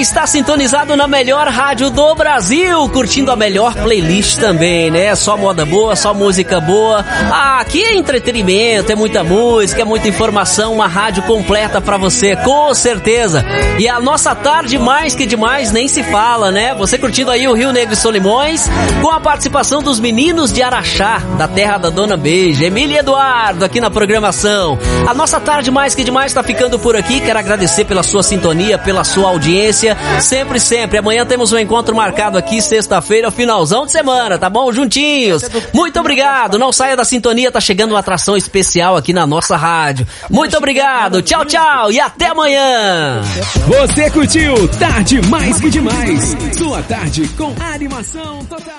está sintonizado na melhor rádio do Brasil, curtindo a melhor playlist também, né? Só moda boa, só música boa. Aqui é entretenimento, é muita música, é muita informação, uma rádio completa pra você, com certeza. E a nossa tarde, mais que demais, nem se fala, né? Você curtindo aí o Rio Negro e Solimões, com a participação dos meninos de Araxá, da terra da Dona Beija, Emília e Eduardo, aqui na programação. A nossa tarde, mais que demais, tá ficando por aqui. Quero agradecer pela sua sintonia, pela sua audiência, sempre, sempre. Amanhã temos um encontro marcado aqui, sexta-feira, finalzão de semana, tá bom? Juntinhos. Muito obrigado, não saia da sintonia, tá chegando uma atração especial aqui na nossa rádio. Muito obrigado, tchau, tchau e até amanhã. Você curtiu Tarde Mais Que Demais, sua tarde com animação total.